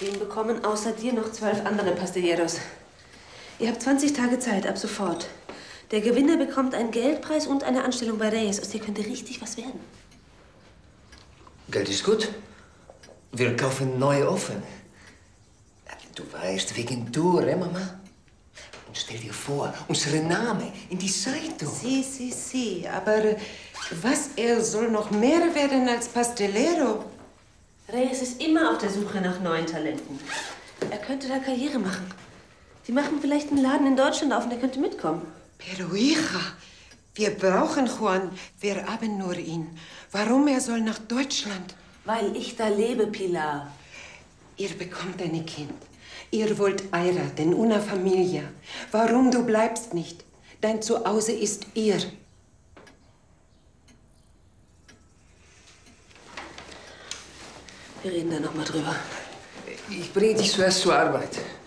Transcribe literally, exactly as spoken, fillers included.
geschrieben bekommen, außer dir noch zwölf andere Pastilleros. Ihr habt zwanzig Tage Zeit, ab sofort. Der Gewinner bekommt einen Geldpreis und eine Anstellung bei Reyes. Aus dir könnte richtig was werden. Geld ist gut. Wir kaufen neue Ofen. Du weißt, wegen Tour, eh, Mama? Und stell dir vor, unsere Name in die Zeitung. Si, si, si. Aber was, er soll noch mehr werden als Pastelero? Reyes ist immer auf der Suche nach neuen Talenten. Er könnte da Karriere machen. Sie machen vielleicht einen Laden in Deutschland auf und er könnte mitkommen. Pero hija, wir brauchen Juan. Wir haben nur ihn. Warum er soll nach Deutschland? Weil ich da lebe, Pilar. Ihr bekommt ein Kind. Ihr wollt heiraten, una familia. Warum du bleibst nicht? Dein Zuhause ist ihr. Wir reden da noch mal drüber. Ich bringe dich zuerst zur Arbeit.